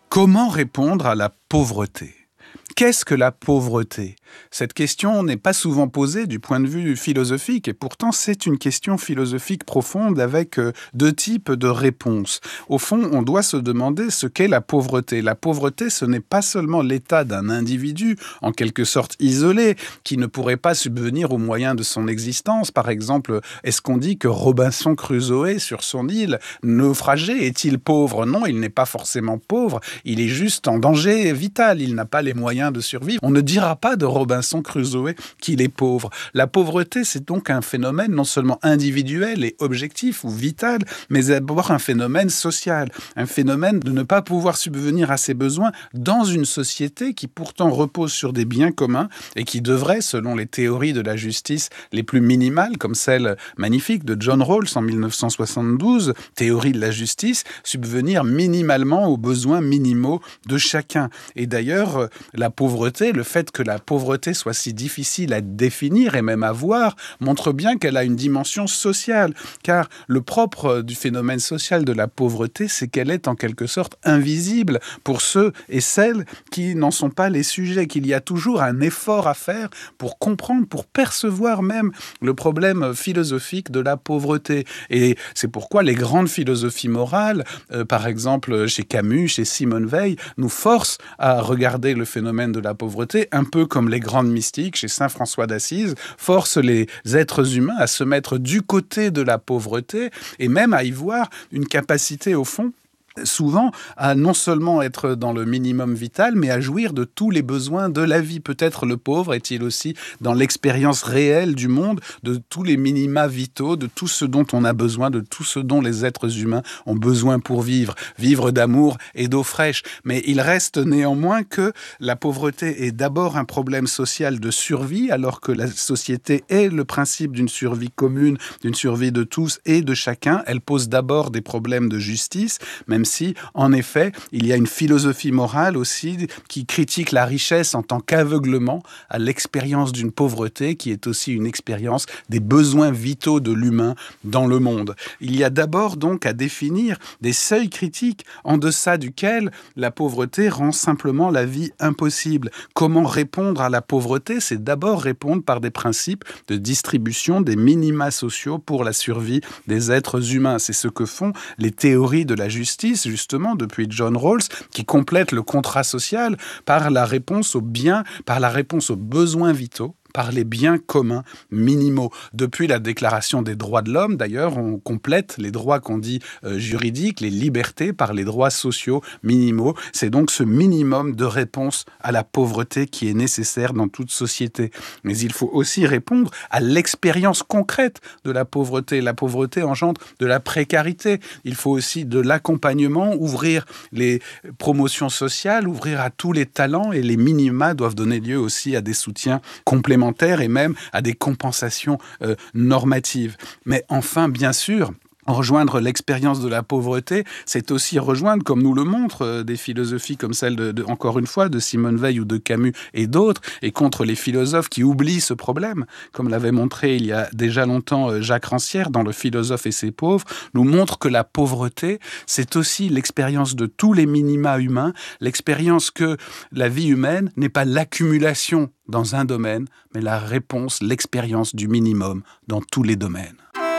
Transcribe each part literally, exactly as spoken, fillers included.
Comment répondre à la pauvreté ? Qu'est-ce que la pauvreté ? Cette question n'est pas souvent posée du point de vue philosophique et pourtant c'est une question philosophique profonde avec deux types de réponses. Au fond, on doit se demander ce qu'est la pauvreté. La pauvreté, ce n'est pas seulement l'état d'un individu, en quelque sorte isolé, qui ne pourrait pas subvenir aux moyens de son existence. Par exemple, est-ce qu'on dit que Robinson Crusoe, sur son île, naufragé, est-il pauvre ? Non, il n'est pas forcément pauvre, il est juste en danger vital, il n'a pas les moyens de survivre. On ne dira pas de Robinson Crusoe qu'il est pauvre. La pauvreté, c'est donc un phénomène non seulement individuel et objectif ou vital, mais d'abord un phénomène social, un phénomène de ne pas pouvoir subvenir à ses besoins dans une société qui pourtant repose sur des biens communs et qui devrait, selon les théories de la justice les plus minimales, comme celle magnifique de John Rawls en dix-neuf cent soixante-douze, théorie de la justice, subvenir minimalement aux besoins minimaux de chacun. Et d'ailleurs, la pauvreté, le fait que la pauvreté soit si difficile à définir et même à voir, montre bien qu'elle a une dimension sociale. Car le propre du phénomène social de la pauvreté, c'est qu'elle est en quelque sorte invisible pour ceux et celles qui n'en sont pas les sujets, qu'il y a toujours un effort à faire pour comprendre, pour percevoir même le problème philosophique de la pauvreté. Et c'est pourquoi les grandes philosophies morales, euh, par exemple chez Camus, chez Simone Weil, nous forcent à regarder le phénomène de la pauvreté un peu comme les grandes mystiques chez saint François d'Assise, forcent les êtres humains à se mettre du côté de la pauvreté et même à y voir une capacité au fond souvent à non seulement être dans le minimum vital, mais à jouir de tous les besoins de la vie. Peut-être le pauvre est-il aussi dans l'expérience réelle du monde, de tous les minima vitaux, de tout ce dont on a besoin, de tout ce dont les êtres humains ont besoin pour vivre, vivre d'amour et d'eau fraîche. Mais il reste néanmoins que la pauvreté est d'abord un problème social de survie, alors que la société est le principe d'une survie commune, d'une survie de tous et de chacun. Elle pose d'abord des problèmes de justice, même si, en effet, il y a une philosophie morale aussi qui critique la richesse en tant qu'aveuglement à l'expérience d'une pauvreté qui est aussi une expérience des besoins vitaux de l'humain dans le monde. Il y a d'abord donc à définir des seuils critiques en deçà duquel la pauvreté rend simplement la vie impossible. Comment répondre à la pauvreté ? C'est d'abord répondre par des principes de distribution des minima sociaux pour la survie des êtres humains. C'est ce que font les théories de la justice, justement, depuis John Rawls, qui complète le contrat social par la réponse aux biens, par la réponse aux besoins vitaux, par les biens communs minimaux. Depuis la Déclaration des droits de l'homme, d'ailleurs, on complète les droits qu'on dit euh, juridiques, les libertés, par les droits sociaux minimaux. C'est donc ce minimum de réponse à la pauvreté qui est nécessaire dans toute société. Mais il faut aussi répondre à l'expérience concrète de la pauvreté. La pauvreté engendre de la précarité. Il faut aussi de l'accompagnement, ouvrir les promotions sociales, ouvrir à tous les talents, et les minima doivent donner lieu aussi à des soutiens complémentaires et même à des compensations euh, normatives. Mais enfin, bien sûr, rejoindre l'expérience de la pauvreté, c'est aussi rejoindre, comme nous le montrent euh, des philosophies comme celle, de, de, encore une fois, de Simone Weil ou de Camus et d'autres, et contre les philosophes qui oublient ce problème, comme l'avait montré il y a déjà longtemps euh, Jacques Rancière dans Le philosophe et ses pauvres, nous montre que la pauvreté, c'est aussi l'expérience de tous les minima humains, l'expérience que la vie humaine n'est pas l'accumulation dans un domaine, mais la réponse, l'expérience du minimum dans tous les domaines.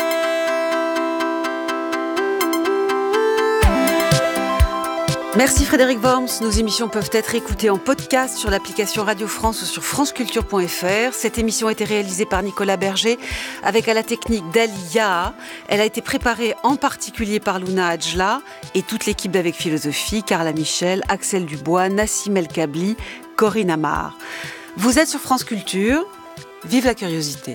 Merci Frédéric Worms. Nos émissions peuvent être écoutées en podcast sur l'application Radio France ou sur franceculture point f r. Cette émission a été réalisée par Nicolas Berger avec à la technique Dali Yaha. Elle a été préparée en particulier par Luna Adjla et toute l'équipe d'Avec Philosophie, Carla Michel, Axel Dubois, Nassim El Kabli, Corinne Amar. Vous êtes sur France Culture. Vive la curiosité.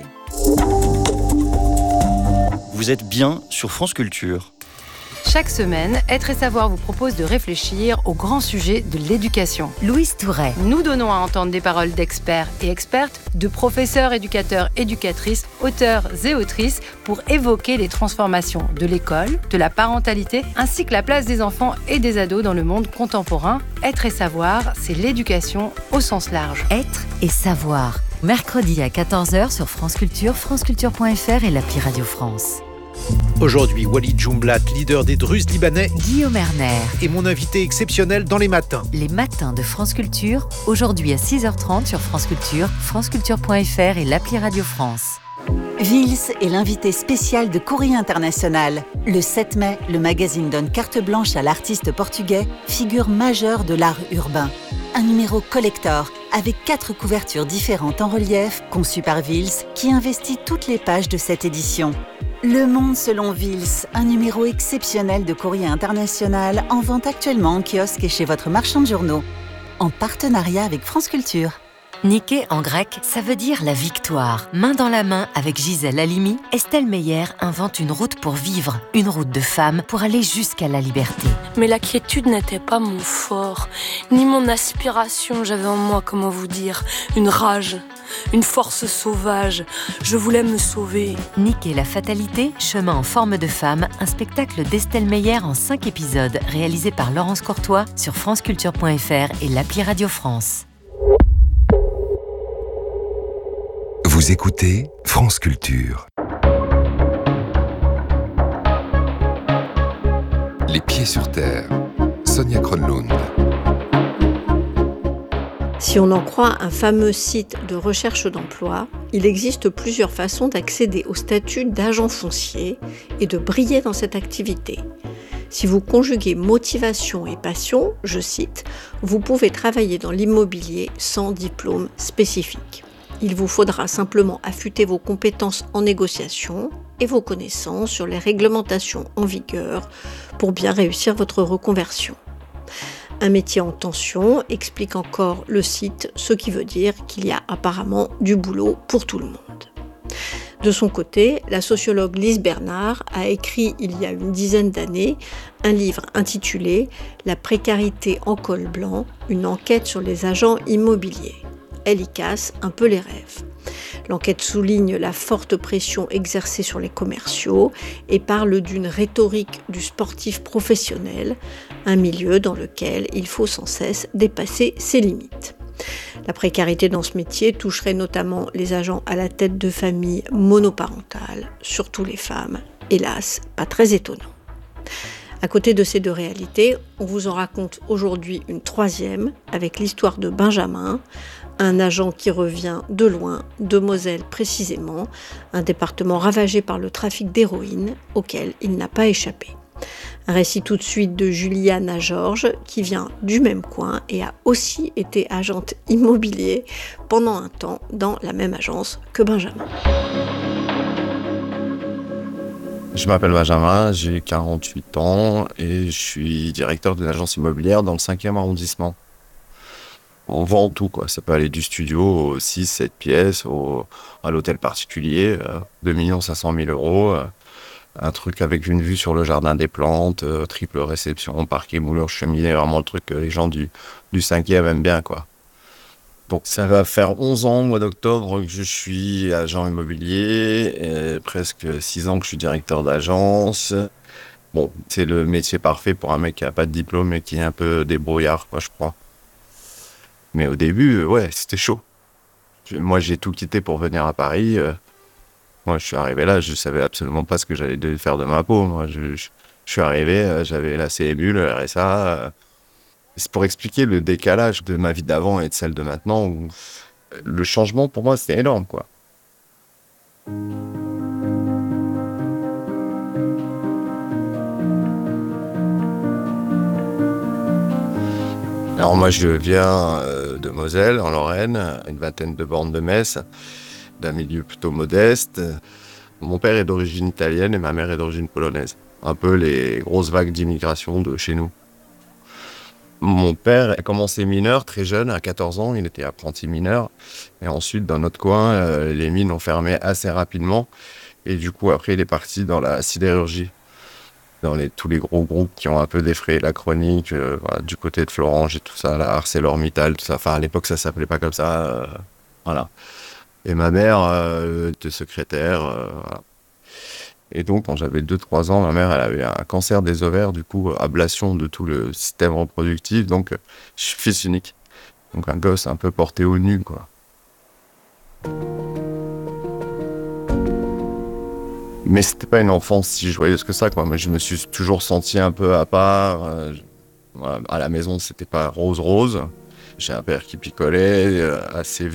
Vous êtes bien sur France Culture. Chaque semaine, Être et Savoir vous propose de réfléchir au grand sujet de l'éducation. Louise Touret. Nous donnons à entendre des paroles d'experts et expertes, de professeurs, éducateurs, éducatrices, auteurs et autrices pour évoquer les transformations de l'école, de la parentalité, ainsi que la place des enfants et des ados dans le monde contemporain. Être et Savoir, c'est l'éducation au sens large. Être et Savoir. Mercredi à quatorze heures sur France Culture, franceculture point f r et l'appli Radio France. Aujourd'hui, Walid Jumblat, leader des Druzes libanais, Guillaume Erner. est mon invité exceptionnel dans les matins. Les matins de France Culture, aujourd'hui à six heures trente sur France Culture, franceculture point f r et l'appli Radio France. Vils est l'invité spécial de Courrier International. Le sept mai, le magazine donne carte blanche à l'artiste portugais, figure majeure de l'art urbain. Un numéro collector, avec quatre couvertures différentes en relief, conçues par Vils, qui investit toutes les pages de cette édition. Le Monde selon Vils, un numéro exceptionnel de Courrier International, en vente actuellement en kiosque et chez votre marchand de journaux. En partenariat avec France Culture. Nike en grec, ça veut dire la victoire. Main dans la main avec Gisèle Halimi, Estelle Meyer invente une route pour vivre, une route de femme pour aller jusqu'à la liberté. Mais la quiétude n'était pas mon fort, ni mon aspiration. J'avais en moi, comment vous dire, une rage, une force sauvage. Je voulais me sauver. Nike et la fatalité, chemin en forme de femme, un spectacle d'Estelle Meyer en cinq épisodes, réalisé par Laurence Courtois sur franceculture point f r et l'appli Radio France. Vous écoutez France Culture. Les pieds sur terre. Sonia Kronlund. Si on en croit un fameux site de recherche d'emploi, il existe plusieurs façons d'accéder au statut d'agent foncier et de briller dans cette activité. Si vous conjuguez motivation et passion, je cite, vous pouvez travailler dans l'immobilier sans diplôme spécifique. Il vous faudra simplement affûter vos compétences en négociation et vos connaissances sur les réglementations en vigueur pour bien réussir votre reconversion. Un métier en tension, explique encore le site, ce qui veut dire qu'il y a apparemment du boulot pour tout le monde. De son côté, la sociologue Lise Bernard a écrit il y a une dizaine d'années un livre intitulé « La précarité en col blanc, une enquête sur les agents immobiliers ». Elle y casse un peu les rêves. L'enquête souligne la forte pression exercée sur les commerciaux et parle d'une rhétorique du sportif professionnel, un milieu dans lequel il faut sans cesse dépasser ses limites. La précarité dans ce métier toucherait notamment les agents à la tête de familles monoparentales, surtout les femmes, hélas, pas très étonnant. À côté de ces deux réalités, on vous en raconte aujourd'hui une troisième avec l'histoire de Benjamin, un agent qui revient de loin, de Moselle précisément, un département ravagé par le trafic d'héroïne auquel il n'a pas échappé. Un récit tout de suite de Juliana Georges qui vient du même coin et a aussi été agente immobilier pendant un temps dans la même agence que Benjamin. Je m'appelle Benjamin, j'ai quarante-huit ans et je suis directeur d'une agence immobilière dans le cinquième arrondissement. On vend tout, quoi. Ça peut aller du studio aux six sept pièces, au, à l'hôtel particulier, euh, deux millions cinq cent mille euros, euh, un truc avec une vue sur le jardin des plantes, euh, triple réception, parquet, moulure, cheminée, vraiment le truc que les gens du, du cinquième aiment bien, quoi. Donc ça va faire onze ans au mois d'octobre que je suis agent immobilier, et presque six ans que je suis directeur d'agence. Bon, c'est le métier parfait pour un mec qui n'a pas de diplôme et qui est un peu débrouillard, quoi, je crois. Mais au début, ouais, c'était chaud. Je, moi, j'ai tout quitté pour venir à Paris. Euh, moi, je suis arrivé là, je savais absolument pas ce que j'allais faire de ma peau. Moi, je, je, je suis arrivé, euh, j'avais la C M U, le R S A. Euh, c'est pour expliquer le décalage de ma vie d'avant et de celle de maintenant. Où le changement, pour moi, c'était énorme, quoi. Alors moi je viens euh, de Moselle, en Lorraine, à une vingtaine de bornes de Metz, d'un milieu plutôt modeste. Mon père est d'origine italienne et ma mère est d'origine polonaise. Un peu les grosses vagues d'immigration de chez nous. Mon père a commencé mineur très jeune, à quatorze ans, il était apprenti mineur. Et ensuite, dans notre coin, euh, les mines ont fermé assez rapidement. Et du coup, après, il est parti dans la sidérurgie. Dans les, tous les gros groupes qui ont un peu défrayé la chronique, euh, voilà, du côté de Florange et tout ça, la ArcelorMittal, tout ça. Enfin, à l'époque, ça s'appelait pas comme ça. Euh, voilà. Et ma mère euh, était secrétaire. Euh, voilà. Et donc, quand j'avais deux trois ans, ma mère, elle avait un cancer des ovaires, du coup, ablation de tout le système reproductif. Donc, je suis fils unique. Donc, un gosse un peu porté au nu, quoi. Mais c'était pas une enfance si joyeuse que ça, quoi. Moi, je me suis toujours senti un peu à part. Euh, à la maison, c'était pas rose-rose. J'ai un père qui picolait, euh, assez